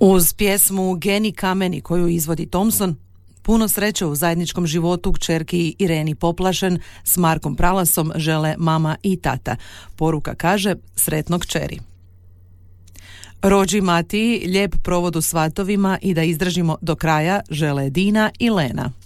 Uz pjesmu Geni kameni koju izvodi Thompson, puno sreće u zajedničkom životu kćerki Ireni Poplašen s Markom Pralasom žele mama i tata. Poruka kaže: sretno kćeri. Rođi Matiji, lijep provod u svatovima i da izdržimo do kraja žele Dina i Lena.